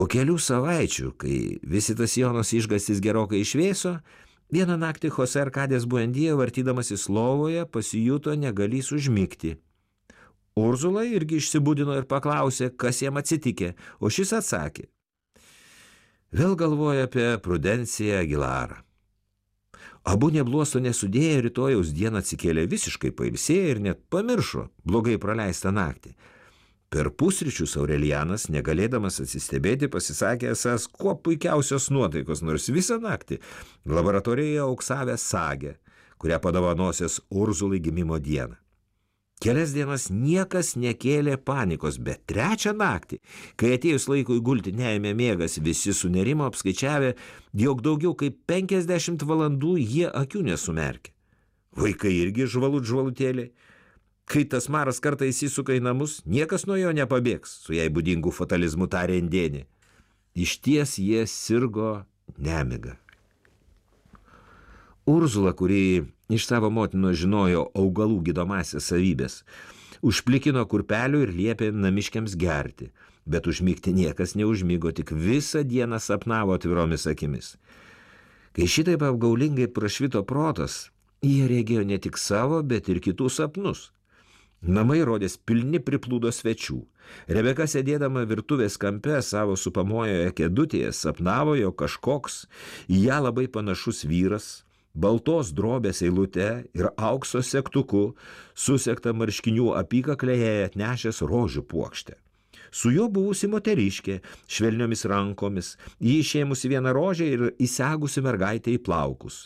Po kelių savaičių, kai visi tas Jonos išgastis gerokai išvėso, vieną naktį Jose Arkadijas Buendija, vartydamasis lovoje, pasijuto negalys užmigti. Urzula irgi išsibudino ir paklausė, kas jam atsitikė, o šis atsakė: vėl galvoja apie Prudenciją Aguilarą. Abu nebluosto nesudėję, rytojaus dieną atsikėlė visiškai pailsėję ir net pamiršo blogai praleistą naktį. Per pusryčius Aurelianas, negalėdamas atsistebėti, pasisakė esąs kuo puikiausios nuotaikos, nors visą naktį laboratorijoje auksavę sagę, kurią padovanosios Urzulai gimimo dieną. Kelias dienas niekas nekėlė panikos, bet trečią naktį, kai atėjus laikui gulti neėmė miegas, visi sunerimo apskaičiavę, jog daugiau kaip 50 valandų jie akių nesumerkė. Vaikai irgi žvalutėliai. Kai tas maras kartą įsisuka į namus, niekas nuo jo nepabėgs, su jai būdingu fatalizmu tarė indėnė. Išties jie sirgo nemiga. Urzula, kuri iš savo motinos žinojo augalų gydomąsias savybės, užplikino kurpelių ir liepė namiškiams gerti, bet užmigti niekas neužmigo, tik visą dieną sapnavo atviromis akimis. Kai šitaip apgaulingai prašvito protas, jie regėjo ne tik savo, bet ir kitų sapnus. Namai rodės pilni priplūdo svečių. Rebeka, sėdėdama virtuvės kampe savo supamojoje kėdutėje, sapnavo, jog kažkoks į ją labai panašus vyras, baltos drobės eilute ir aukso segtuku, susektą marškinių apykaklėje atnešęs rožių puokštę. Su juo buvusi moteriškė, švelniomis rankomis, jį išėmusi vieną rožę ir įsegusi mergaitę į plaukus.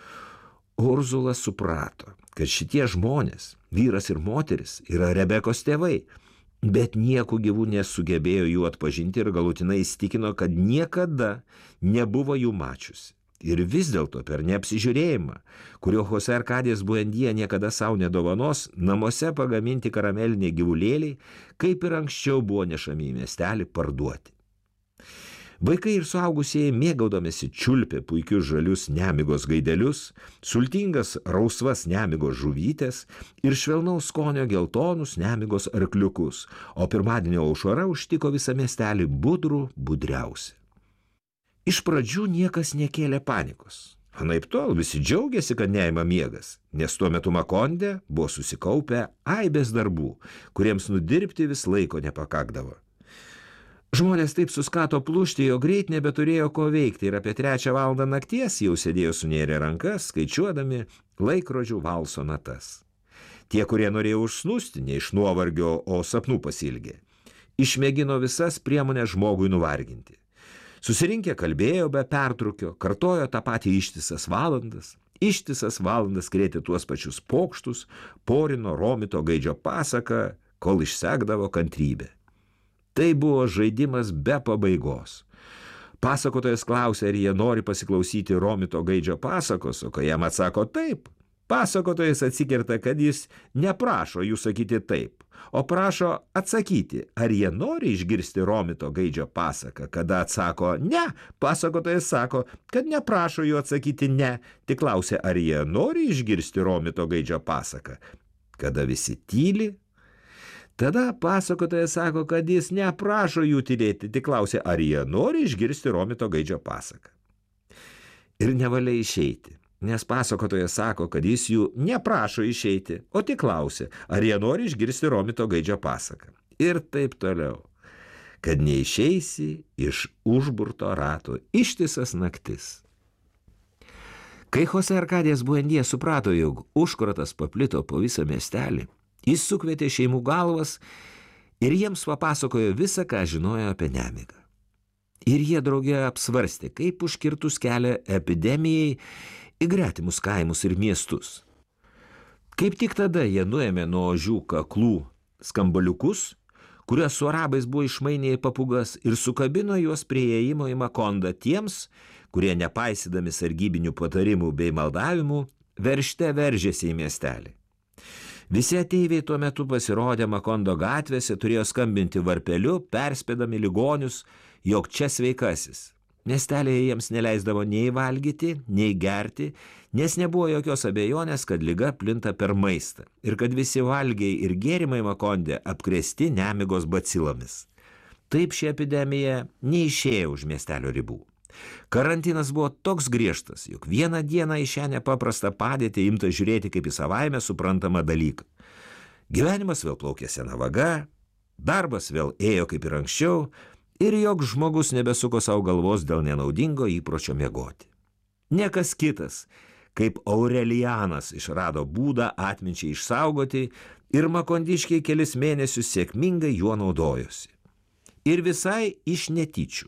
Urzula suprato, kad šitie žmonės, vyras ir moteris, yra Rebekos tėvai, bet nieku gyvų nesugebėjo jų atpažinti ir galutinai įstikino, kad niekada nebuvo jų mačiusi. Ir vis dėlto per neapsižiūrėjimą, kurio Jose Arkadijas Buendija niekada savo nedovanos, namuose pagaminti karameliniai gyvulėliai, kaip ir anksčiau buvo nešami į miestelį parduoti. Vaikai ir suaugusieji mėgaudamėsi čiulpė puikius žalius nemigos gaidelius, sultingas rausvas nemigos žuvytės ir švelnaus skonio geltonus nemigos arkliukus, o pirmadienio aušara užtiko visą miestelį budriausią. Iš pradžių niekas nekėlė panikos. Anaiptol visi džiaugiasi, kad neima miegas, nes tuo metu Makonde buvo susikaupę aibės darbų, kuriems nudirbti vis laiko nepakakdavo. Žmonės taip suskato plušti, jo greit nebeturėjo ko veikti ir apie 3 valandą nakties jau sėdėjo sunėrę rankas, skaičiuodami laikrodžių valso natas. Tie, kurie norėjo užsnusti, ne iš nuovargio, o sapnų pasilgė, išmėgino visas priemonės žmogui nuvarginti. Susirinkę kalbėjo be pertrūkio, kartojo tą patį ištisas valandas krėtė tuos pačius pokštus, porino Romito Gaidžio pasaką, kol išsekdavo kantrybė. Tai buvo žaidimas be pabaigos. Pasakotojas klausė, ar jie nori pasiklausyti Romito Gaidžio pasakos, o kai jam atsako taip, pasakotojas atsikerta, kad jis neprašo jų sakyti taip, o prašo atsakyti, ar jie nori išgirsti Romito Gaidžio pasaką. Kada atsako ne, pasakotojas sako, kad neprašo jų atsakyti ne, tik klausė, ar jie nori išgirsti Romito Gaidžio pasaką. Kada visi tyli, tada pasakotojas sako, kad jis neprašo jų tylėti, tik klausė, ar jie nori išgirsti Romito Gaidžio pasaką. Ir nevalia išeiti, nes pasakotojas sako, kad jis jų neprašo išeiti, o tik klausė, ar jie nori išgirsti Romito Gaidžio pasaką. Ir taip toliau, kad neišeisi iš užburto rato ištisas naktis. Kai Jose Arkadijas Buendija suprato, jog užkratas paplito po visą miestelį, jis sukvietė šeimų galvas ir jiems papasakojo visą, ką žinojo apie nemigą. Ir jie drauge apsvarstė, kaip užkirtus kelią epidemijai į gretimus kaimus ir miestus. Kaip tik tada jie nuėmė nuo ožių kaklų skambaliukus, kuriuos su arabais buvo išmainę į papūgas, ir sukabino juos prie įėjimo į Makondą tiems, kurie nepaisydami sargybinių patarimų bei maldavimų, veržte veržėsi į miestelį. Visi ateiviai tuo metu pasirodę Makondo gatvėse turėjo skambinti varpeliu, perspėdami ligonius, jog čia sveikasis. Miestelėje jiems neleisdavo nei valgyti, nei gerti, nes nebuvo jokios abejonės, kad liga plinta per maistą ir kad visi valgiai ir gėrimai Makonde apkrėsti nemigos bacilomis. Taip ši epidemija neišėjo už miestelio ribų. Karantinas buvo toks griežtas, jog vieną dieną į šią nepaprastą padėtį imta žiūrėti kaip į savaime suprantamą dalyką. Gyvenimas vėl plaukė sena vaga, darbas vėl ėjo kaip ir anksčiau ir joks žmogus nebesuko savo galvos dėl nenaudingo įpročio miegoti. Niekas kitas, kaip Aurelianas, išrado būdą atminčiai išsaugoti ir makondiškiai kelis mėnesius sėkmingai juo naudojosi. Ir visai iš netyčių.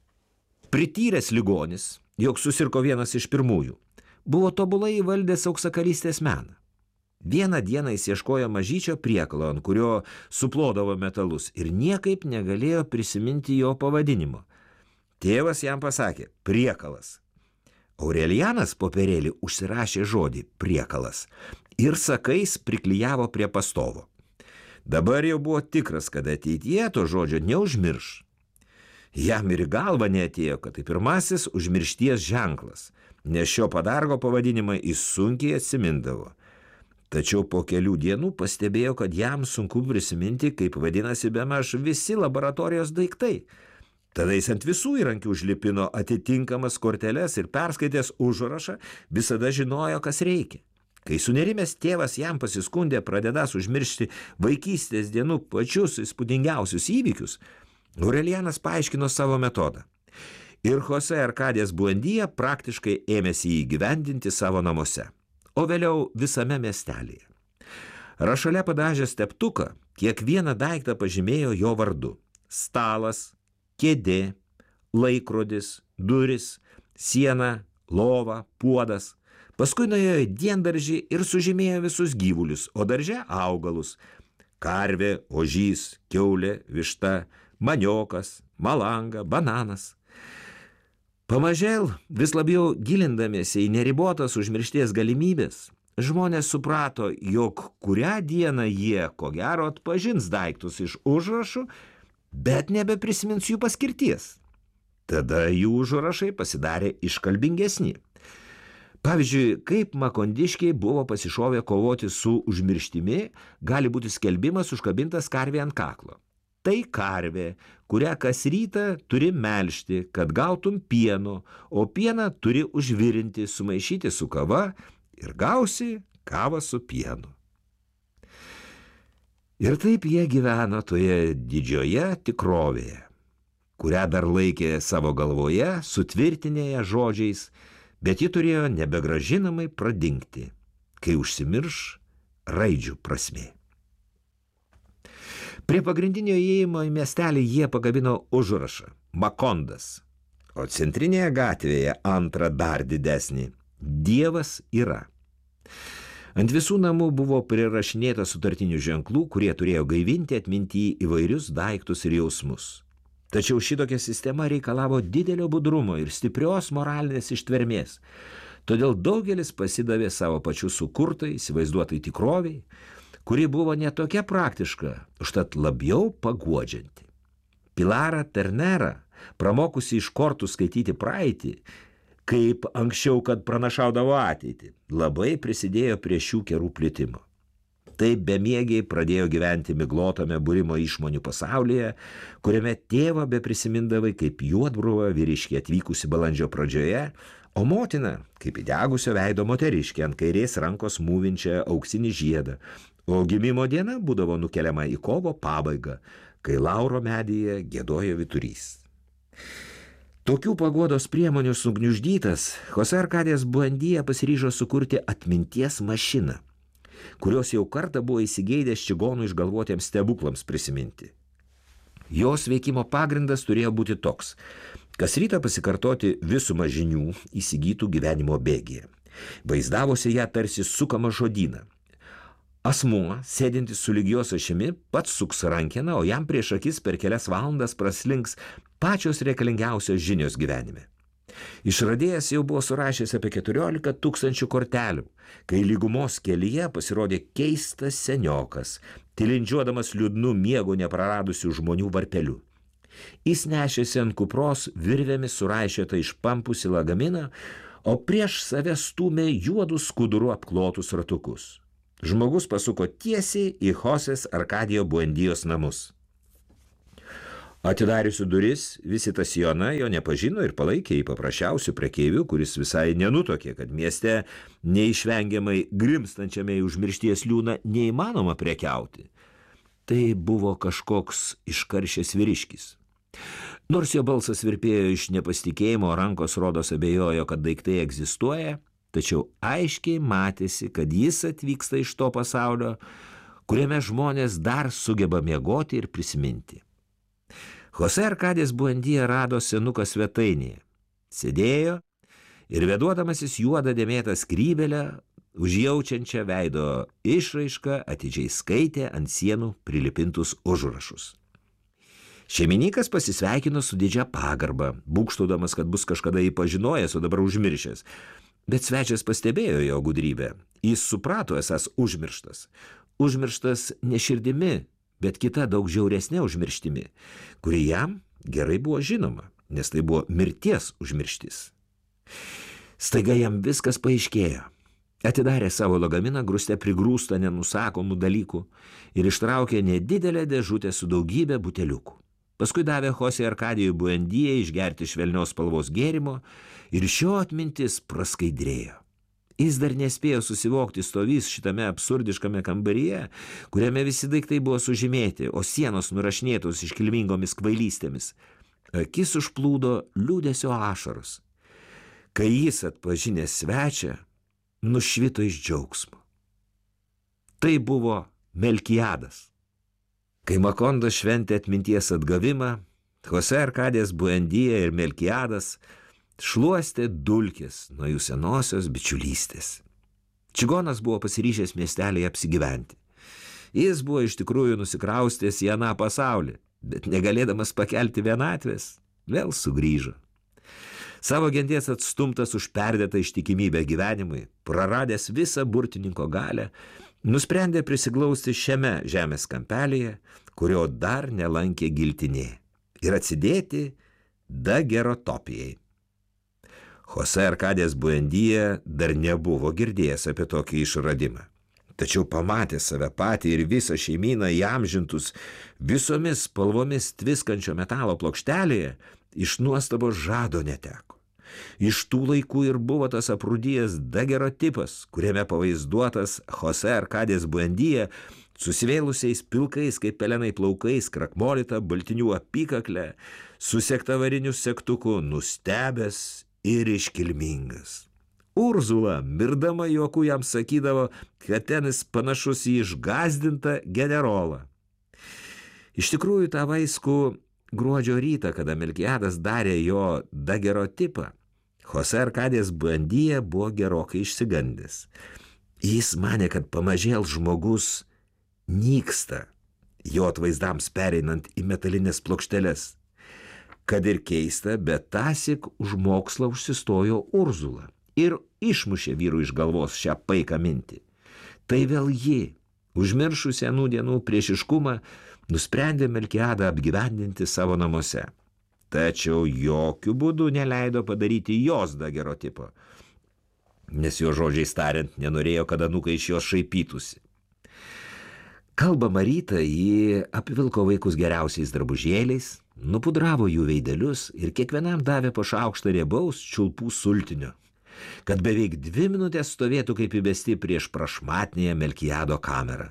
Prityręs ligonis, jog susirko vienas iš pirmųjų, buvo tobulai įvaldęs auksakalystės meną. Vieną dieną jis ieškojo mažyčio priekalo, ant kurio suplodavo metalus ir niekaip negalėjo prisiminti jo pavadinimo. Tėvas jam pasakė priekalas. Aurelianas popierėlį užsirašė žodį priekalas ir sakais priklijavo prie pastovo. Dabar jau buvo tikras, kad ateityje to žodžio neužmirš. Jam ir į galvą neatėjo, kad tai pirmasis užmiršties ženklas, nes šio padargo pavadinimą jis sunkiai atsimindavo. Tačiau po kelių dienų pastebėjo, kad jam sunku prisiminti, kaip vadinasi bemaž visi laboratorijos daiktai. Tada jis ant visų įrankių užlipino atitinkamas korteles ir perskaitęs užrašą visada žinojo, kas reikia. Kai sunerimęs tėvas jam pasiskundė pradedąs užmiršti vaikystės dienų pačius įspūdingiausius įvykius, Aurelianas paaiškino savo metodą. Ir Jose Arkadijas Buendija praktiškai ėmėsi jį įgyvendinti savo namuose, o vėliau visame miestelėje. Rašale padažęs teptuką, kiekvieną daiktą pažymėjo jo vardu. Stalas, kėdė, laikrodis, duris, siena, lova, puodas. Paskui nuėjo į diendaržį ir sužymėjo visus gyvulius, o darže augalus – karvė, ožys, kiaulė, višta, maniokas, malanga, bananas. Pamažėl, vis labiau gilindamiesi į neribotas užmiršties galimybės, žmonės suprato, jog kurią dieną jie, ko gero, atpažins daiktus iš užrašų, bet nebeprisimins jų paskirties. Tada jų užrašai pasidarė iškalbingesni. Pavyzdžiui, kaip makondiškiai buvo pasišovę kovoti su užmirštimi, gali būti skelbimas užkabintas karvė ant kaklo. Tai karvė, kurią kas rytą turi melžti, kad gautum pieno, o pieną turi užvirinti, sumaišyti su kava ir gausi kavą su pienu. Ir taip jie gyveno toje didžioje tikrovėje, kurią dar laikė savo galvoje, sutvirtinėje žodžiais, bet ji turėjo nebegražinamai pradingti, kai užsimirš raidžių prasmė. Prie pagrindinio įėjimo į miestelį jie pakabino užrašą Makondas, o centrinėje gatvėje antrą dar didesnį Dievas yra. Ant visų namų buvo prirašinėta sutartinių ženklų, kurie turėjo gaivinti atmintyje įvairius daiktus ir jausmus. Tačiau šitokia sistema reikalavo didelio budrumo ir stiprios moralinės ištvermės. Todėl daugelis pasidavė savo pačių sukurtai, įsivaizduotai tikroviai, kuri buvo netokia praktiška, užtat labiau paguodžianti. Pilara Ternera, pramokusi iš kortų skaityti praeitį, kaip anksčiau, kad pranašaudavo ateitį, labai prisidėjo prie šių kerų plitimo. Taip bemiegiai pradėjo gyventi miglotame būrimo išmonių pasaulyje, kuriame tėvą beprisimindavai kaip juodbruvą vyriškį atvykusi balandžio pradžioje, o motina kaip įdegusio veido moteriškė ant kairės rankos mūvinčią auksinį žiedą, o gimimo diena būdavo nukeliama į kovo pabaigą, kai lauro medyje giedojo vyturys. Tokių paguodos priemonių sugniuždytas, Jose Arkadijas Buendija pasiryžo sukurti atminties mašiną, kurios jau kartą buvo įsigeidęs čigonų išgalvotiems stebuklams prisiminti. Jos veikimo pagrindas turėjo būti toks, kas rytą pasikartoti visumą žinių įsigytų gyvenimo bėgyje. Vaizdavosi ją tarsi sukamą žodyną. Asmuo, sėdintis su lygios ašimi, pats suks rankeną, o jam prieš akis per kelias valandas praslinks pačios reikalingiausios žinios gyvenime. Išradėjas jau buvo surašęs apie 14 000 kortelių, kai lygumos kelyje pasirodė keistas seniokas, tilindžiuodamas liūdnų miego nepraradusių žmonių varpeliu. Jis nešėsi ant kupros virvėmis suraišėtą išpampusi lagaminą, o prieš save stūmė juodų skudurų apklotus ratukus. Žmogus pasuko tiesiai į Josės Arkadijo Buendijos namus. Atidariusiu duris, Visitasijona jo nepažino ir palaikė į paprasčiausių prekeivių, kuris visai nenutokė, kad mieste neišvengiamai grimstančiame į užmiršties liūną neįmanoma prekiauti. Tai buvo kažkoks iškaršęs vyriškis. Nors jo balsas virpėjo iš nepasitikėjimo, rankos rodos abejojo, kad daiktai egzistuoja, tačiau aiškiai matėsi, kad jis atvyksta iš to pasaulio, kuriame žmonės dar sugeba miegoti ir prisiminti. Jose Arkadijas Buendija rado senuką svetainėje. Sėdėjo ir veduodamasis juodą dėmėtą skrybelę, užjaučiančią veido išraišką, atidžiai skaitė ant sienų prilipintus užrašus. Šeimininkas pasisveikino su didžia pagarba, būgštaudamas, kad bus kažkada jį pažinojęs, o dabar užmiršęs. Bet svečias pastebėjo jo gudrybę. Jis suprato esąs užmirštas. Užmirštas ne širdimi, bet kita daug žiauresnė užmirštimi, kuri jam gerai buvo žinoma, nes tai buvo mirties užmirštis. Staiga jam viskas paaiškėjo. Atidarė savo lagaminą, grūste prigrūstą nenusakomų dalykų ir ištraukė nedidelę dėžutę su daugybė buteliukų. Paskui davė Jose Arkadijui Buendijai išgerti švelnios spalvos gėrimo ir šio atmintis praskaidrėjo. Jis dar nespėjo susivokti stovys šitame absurdiškame kambaryje, kuriame visi daiktai buvo sužymėti, o sienos nurašinėtos iškilmingomis kvailystėmis. Akis užplūdo liūdesio ašaros. Kai jis atpažinęs svečią, nušvito iš džiaugsmo. Tai buvo Melkiadas. Kai Makonda šventė atminties atgavimą, Jose Arkadijas Buendija ir Melkiadas šluostė dulkės nuo jų senosios bičiulystės. Čigonas buvo pasiryžęs miestelėje apsigyventi. Jis buvo iš tikrųjų nusikraustęs į aną pasaulį, bet negalėdamas pakelti vienatvės, vėl sugrįžo. Savo genties atstumtas už perdėtą ištikimybę gyvenimui, praradęs visą burtininko galią, nusprendė prisiglausti šiame žemės kampelyje, kurio dar nelankė giltinė, ir atsidėti dagerotopijai. Jose Arkadijas Buendija dar nebuvo girdėjęs apie tokį išradimą. Tačiau pamatė save patį ir visą šeimyną įamžintus visomis spalvomis tviskančio metalo plokštelėje, iš nuostabos žado neteko. Iš tų laikų ir buvo tas aprūdijęs dagerotipas, kuriame pavaizduotas Jose Arkadijas Buendija susivėlusiais pilkais kaip pelenai plaukais, krakmolyta baltinių apykaklę, susekta variniu segtuku, nustebęs ir iškilmingas. Urzula, mirdama juoku, jam sakydavo, kad ten jis panašus į išgąsdintą generolą. Iš tikrųjų, tą vaiskų gruodžio rytą, kada Melkiadas darė jo dagerotipą, Jose Arkadijas Buendija buvo gerokai išsigandęs. Jis manė, kad pamažėl žmogus nyksta, jo atvaizdams pereinant į metalinės plokšteles. Kad ir keista, bet tąsyk už mokslą užsistojo Urzula ir išmušė vyrų iš galvos šią paiką mintį. Tai vėl ji, užmiršusi anų dienų priešiškumą, nusprendė Melkiadą apgyvendinti savo namuose. Tačiau jokių būdų neleido padaryti jos dagerotipo, nes jo žodžiais tariant nenorėjo, kad anūkai iš jos šaipytųsi. Kalbamą rytą ji apvilko vaikus geriausiais drabužėliais, nupudravo jų veidelius ir kiekvienam davė po šaukštą riebaus čiulpų sultinio, kad beveik 2 minutės stovėtų kaip įbesti prieš prašmatnėje Melkiado kamerą.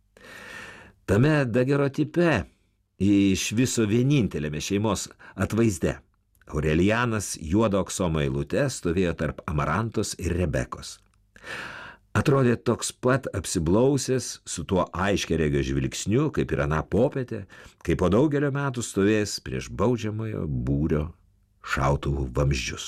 Tame dagerotipe, iš viso vienintelėme šeimos atvaizde, Aurelianas juodo aksomo eilute stovėjo tarp Amarantos ir Rebekos. Atrodė toks pat apsiblausęs su tuo aiškiaregio žvilgsniu, kaip ir aną popietę, kai po daugelio metų stovės prieš baudžiamojo būrio šautuvų vamzdžius.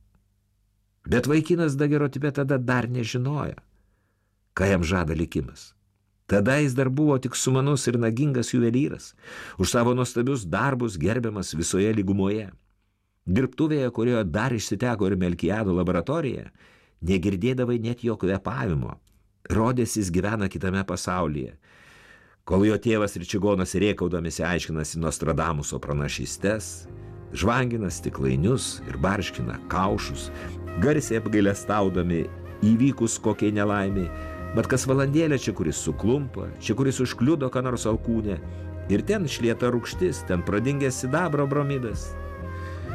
Bet vaikinas dagerotipe tada dar nežinojo, ką jam žada likimas. Tada jis dar buvo tik sumanus ir nagingas juvelyras, už savo nuostabius darbus gerbiamas visoje lygumoje. Dirbtuvėje, kurioje dar išsiteko ir Melkiado laboratorija, negirdėdavai net jo kvėpavimo. Rodės jis gyvena kitame pasaulyje. Kol jo tėvas ir čigonas rėkaudamisi aiškinasi Nostradamuso pranašystes, žvangina stiklainius ir barškina kaušus, garsiai apgailestaudami įvykus kokiai nelaimiai, bet kas valandėlę čia kuris suklumpa, čia kuris užkliudo ką nors alkūnę Ir ten išlieta rūgštis, ten pradingęs sidabro bromidas.